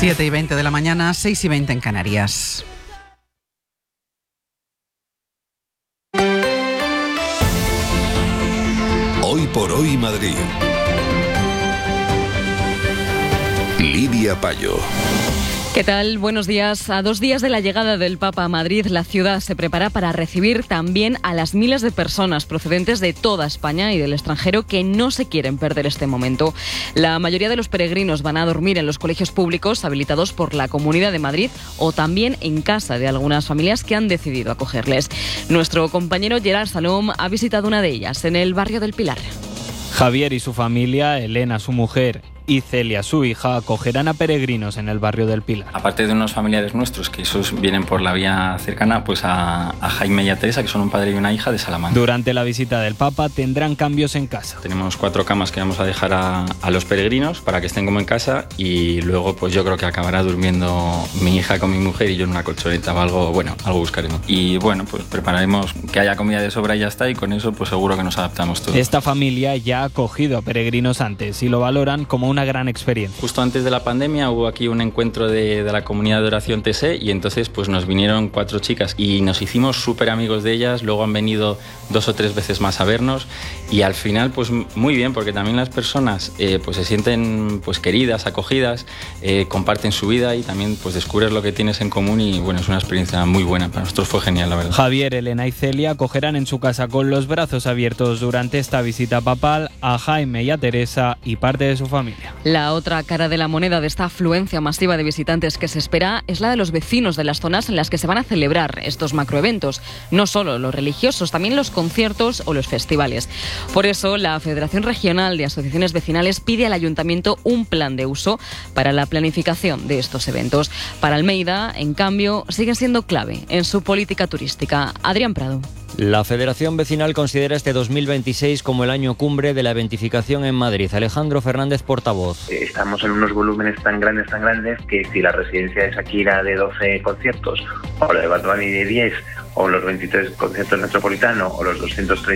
7:20 de la mañana, 6:20 en Canarias. Hoy por hoy Madrid. Lidia Payo. ¿Qué tal? Buenos días. A 2 días de la llegada del Papa a Madrid, la ciudad se prepara para recibir también a las miles de personas procedentes de toda España y del extranjero que no se quieren perder este momento. La mayoría de los peregrinos van a dormir en los colegios públicos habilitados por la Comunidad de Madrid o también en casa de algunas familias que han decidido acogerles. Nuestro compañero Gerard Salom ha visitado una de ellas, en el barrio del Pilar. Javier y su familia, Elena, su mujer, y Celia, su hija, acogerán a peregrinos en el barrio del Pilar. Aparte de unos familiares nuestros, que esos vienen por la vía cercana, pues a Jaime y a Teresa, que son un padre y una hija de Salamanca. Durante la visita del Papa tendrán cambios en casa. Tenemos 4 camas que vamos a dejar a los peregrinos para que estén como en casa, y luego pues yo creo que acabará durmiendo mi hija con mi mujer y yo en una colchoneta o algo buscaremos. Y bueno, pues prepararemos que haya comida de sobra y ya está, y con eso pues seguro que nos adaptamos todos. Esta familia ya ha acogido a peregrinos antes y lo valoran como una gran experiencia. Justo antes de la pandemia hubo aquí un encuentro de la comunidad de oración TSE, y entonces pues nos vinieron 4 chicas y nos hicimos súper amigos de ellas. Luego han venido 2 o 3 veces más a vernos, y al final pues muy bien, porque también las personas pues se sienten pues queridas, acogidas, comparten su vida y también pues descubres lo que tienes en común, y bueno, es una experiencia muy buena. Para nosotros fue genial, la verdad. Javier, Elena y Celia acogerán en su casa con los brazos abiertos durante esta visita papal a Jaime y a Teresa y parte de su familia. La otra cara de la moneda de esta afluencia masiva de visitantes que se espera es la de los vecinos de las zonas en las que se van a celebrar estos macroeventos. No solo los religiosos, también los conciertos o los festivales. Por eso, la Federación Regional de Asociaciones Vecinales pide al Ayuntamiento un plan de uso para la planificación de estos eventos. Para Almeida, en cambio, siguen siendo clave en su política turística. Adrián Prado. La Federación Vecinal considera este 2026 como el año cumbre de la eventificación en Madrid. Alejandro Fernández, portavoz. Estamos en unos volúmenes tan grandes que si la residencia de Shakira de 12 conciertos, o la de Bad Bunny de 10, o los 23 conciertos Metropolitano, o los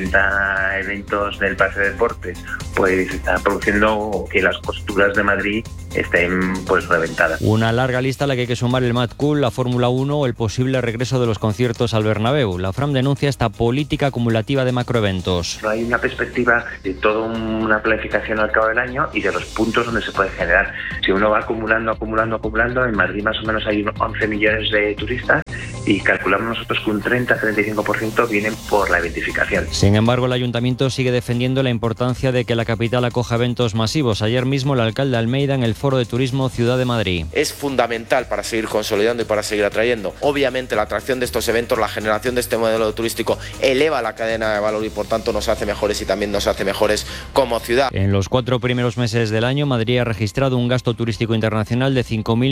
230 eventos del Palacio de Deportes, pues está produciendo que las costuras de Madrid estén pues reventadas. Una larga lista a la que hay que sumar el Mad Cool, la Fórmula 1 o el posible regreso de los conciertos al Bernabéu. La FRAM denuncia esta política acumulativa de macroeventos. No hay una perspectiva de toda una planificación al cabo del año y de los puntos donde se puede generar. Si uno va acumulando, en Madrid más o menos hay unos 11 millones de turistas, y calculamos nosotros que un 30-35% vienen por la eventificación. Sin embargo, el Ayuntamiento sigue defendiendo la importancia de que la capital acoja eventos masivos. Ayer mismo el alcalde de Almeida en el Foro de Turismo Ciudad de Madrid. Es fundamental para seguir consolidando y para seguir atrayendo. Obviamente la atracción de estos eventos, la generación de este modelo turístico eleva la cadena de valor y por tanto nos hace mejores y también nos hace mejores como ciudad. En los 4 primeros meses del año, Madrid ha registrado un gasto turístico internacional de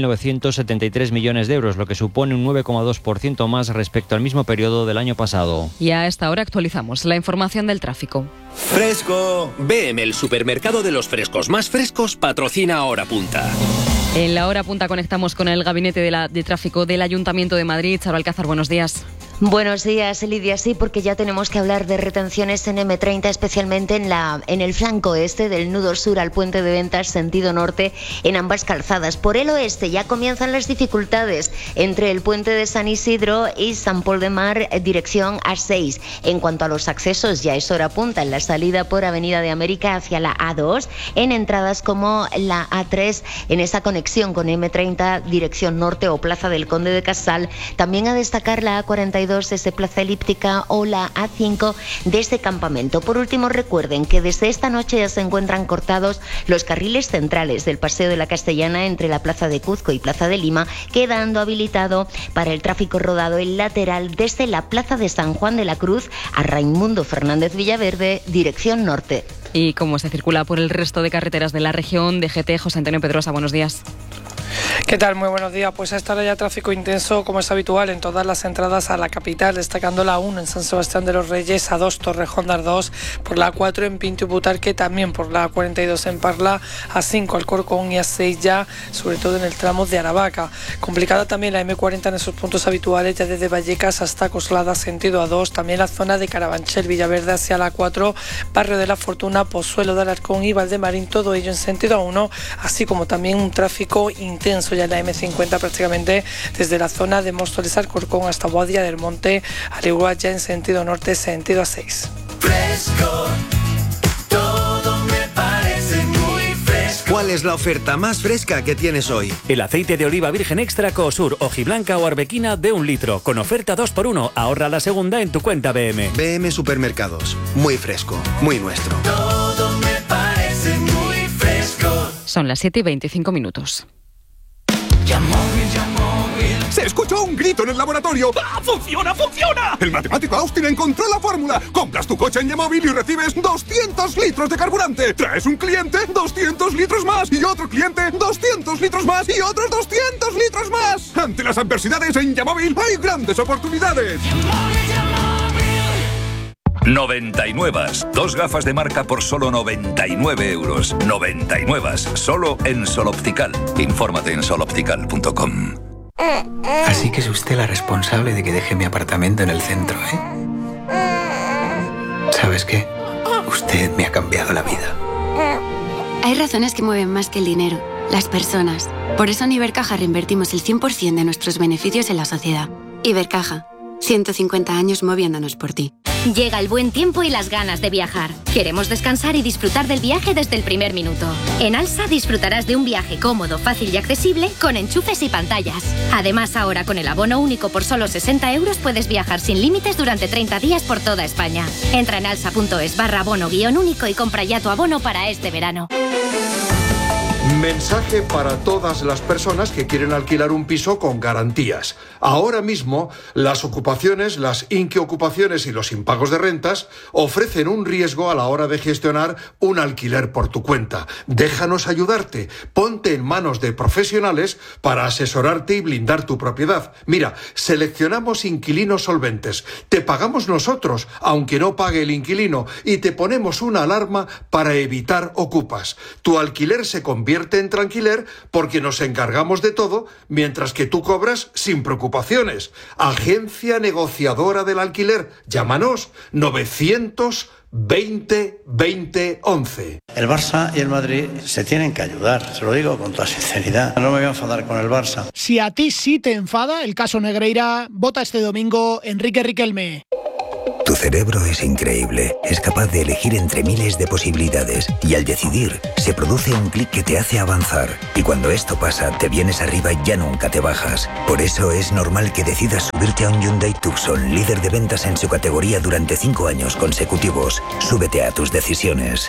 5.973 millones de euros, lo que supone un 9,2% más respecto al mismo periodo del año pasado. Y a esta hora actualizamos la información del tráfico. Fresco. BM, el supermercado de los frescos más frescos, patrocina Hora Punta. En la Hora Punta conectamos con el gabinete de tráfico del Ayuntamiento de Madrid. Charo Alcázar, buenos días. Buenos días, Lidia. Sí, porque ya tenemos que hablar de retenciones en M30, especialmente en el flanco este del nudo sur al puente de Ventas, sentido norte, en ambas calzadas. Por el oeste ya comienzan las dificultades entre el puente de San Isidro y San Pol de Mar, dirección A6. En cuanto a los accesos, ya es hora punta en la salida por Avenida de América hacia la A2, en entradas como la A3, en esa conexión con M30, dirección norte o Plaza del Conde de Casal. También a destacar la A42 desde Plaza Elíptica o la A5 desde Campamento. Por último, recuerden que desde esta noche ya se encuentran cortados los carriles centrales del Paseo de la Castellana entre la Plaza de Cuzco y Plaza de Lima, quedando habilitado para el tráfico rodado el lateral desde la Plaza de San Juan de la Cruz a Raimundo Fernández Villaverde, dirección norte. ¿Y cómo se circula por el resto de carreteras de la región? DGT, José Antonio Pedrosa, buenos días. ¿Qué tal? Muy buenos días. Pues a esta hora ya tráfico intenso, como es habitual, en todas las entradas a la capital, destacando la 1 en San Sebastián de los Reyes, A2 Torrejón de Ardoz, por la 4 en Pinto y Butarque, también por la 42 en Parla, A5 Alcorcón y A6 ya, sobre todo en el tramo de Aravaca. Complicada también la M40 en esos puntos habituales, ya desde Vallecas hasta Coslada, sentido A2, también la zona de Carabanchel, Villaverde hacia la 4, Barrio de la Fortuna, Pozuelo de Alarcón y Valdemarín, todo ello en sentido A1, así como también un tráfico intenso ya en la M50 prácticamente desde la zona de Móstoles Alcorcón hasta Boadilla del Monte, al igual ya en sentido norte, sentido A6. Fresco, todo me parece muy fresco. ¿Cuál es la oferta más fresca que tienes hoy? El aceite de oliva virgen extra Coosur, hojiblanca o arbequina de 1 litro, con oferta 2x1. Ahorra la segunda en tu cuenta BM. BM Supermercados. Muy fresco, muy nuestro. Todo me parece muy fresco. Son las 7:25. Se escuchó un grito en el laboratorio. ¡Ah, funciona, funciona! El matemático Austin encontró la fórmula. Compras tu coche en Yamóvil y recibes 200 litros de carburante. Traes un cliente, 200 litros más. Y otro cliente, 200 litros más. Y otros 200 litros más. Ante las adversidades en Yamóvil hay grandes oportunidades. 99. 2 gafas de marca por solo 99 euros. 99. Solo en Sol Optical. Infórmate en soloptical.com. Así que es usted la responsable de que deje mi apartamento en el centro, ¿eh? ¿Sabes qué? Usted me ha cambiado la vida. Hay razones que mueven más que el dinero, las personas. Por eso en Ibercaja reinvertimos el 100% de nuestros beneficios en la sociedad. Ibercaja, 150 años moviéndonos por ti. Llega el buen tiempo y las ganas de viajar. Queremos descansar y disfrutar del viaje desde el primer minuto. En Alsa disfrutarás de un viaje cómodo, fácil y accesible con enchufes y pantallas. Además, ahora con el abono único por solo 60 euros puedes viajar sin límites durante 30 días por toda España. Entra en alsa.es/abono-único y compra ya tu abono para este verano. Mensaje para todas las personas que quieren alquilar un piso con garantías. Ahora mismo, las ocupaciones, las inquiocupaciones y los impagos de rentas ofrecen un riesgo a la hora de gestionar un alquiler por tu cuenta. Déjanos ayudarte. Ponte en manos de profesionales para asesorarte y blindar tu propiedad. Mira, seleccionamos inquilinos solventes. Te pagamos nosotros, aunque no pague el inquilino, y te ponemos una alarma para evitar ocupas. Tu alquiler se convierte en tranquiler porque nos encargamos de todo mientras que tú cobras sin preocupaciones. Agencia negociadora del alquiler. Llámanos 920 20 11. El Barça y el Madrid se tienen que ayudar, se lo digo con toda sinceridad. No me voy a enfadar con el Barça. Si a ti sí te enfada el caso Negreira, vota este domingo Enrique Riquelme. Tu cerebro es increíble, es capaz de elegir entre miles de posibilidades y al decidir se produce un clic que te hace avanzar y cuando esto pasa te vienes arriba y ya nunca te bajas. Por eso es normal que decidas subirte a un Hyundai Tucson, líder de ventas en su categoría durante 5 años consecutivos. Súbete a tus decisiones.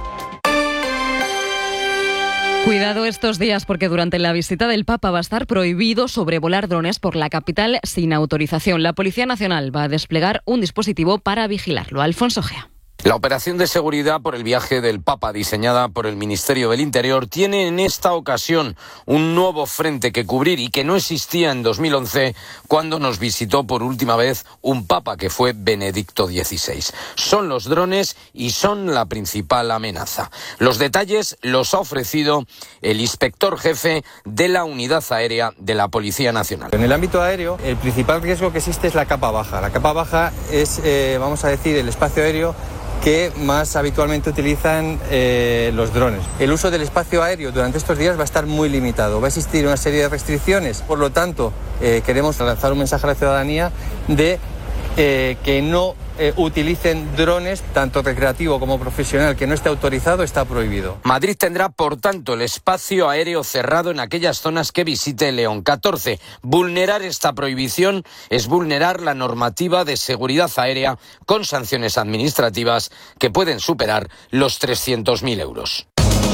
Cuidado estos días porque durante la visita del Papa va a estar prohibido sobrevolar drones por la capital sin autorización. La Policía Nacional va a desplegar un dispositivo para vigilarlo. Alfonso Gea. La operación de seguridad por el viaje del Papa, diseñada por el Ministerio del Interior, tiene en esta ocasión un nuevo frente que cubrir y que no existía en 2011 cuando nos visitó por última vez un Papa que fue Benedicto XVI. Son los drones y son la principal amenaza. Los detalles los ha ofrecido el inspector jefe de la Unidad Aérea de la Policía Nacional. En el ámbito aéreo, el principal riesgo que existe es la capa baja. La capa baja es, vamos a decir, el espacio aéreo que más habitualmente utilizan los drones. El uso del espacio aéreo durante estos días va a estar muy limitado, va a existir una serie de restricciones, por lo tanto queremos lanzar un mensaje a la ciudadanía de que no utilicen drones, tanto recreativo como profesional, que no esté autorizado, está prohibido. Madrid tendrá, por tanto, el espacio aéreo cerrado en aquellas zonas que visite León XIV. Vulnerar esta prohibición es vulnerar la normativa de seguridad aérea con sanciones administrativas que pueden superar los 300.000 euros.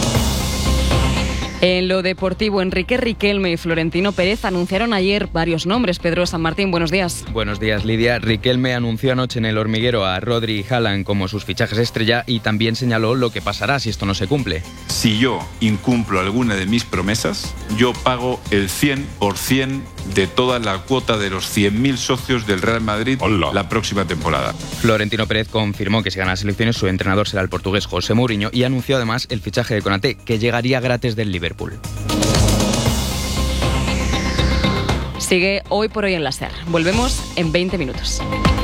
En lo deportivo, Enrique Riquelme y Florentino Pérez anunciaron ayer varios nombres. Pedro San Martín, buenos días. Buenos días, Lidia. Riquelme anunció anoche en El Hormiguero a Rodri y Haaland como sus fichajes estrella y también señaló lo que pasará si esto no se cumple. Si yo incumplo alguna de mis promesas, yo pago el 100% de toda la cuota de los 100.000 socios del Real Madrid la próxima temporada. Florentino Pérez confirmó que si gana las elecciones su entrenador será el portugués José Mourinho y anunció además el fichaje de Konaté, que llegaría gratis del Liverpool. Sigue Hoy por Hoy en la SER. Volvemos en 20 minutos.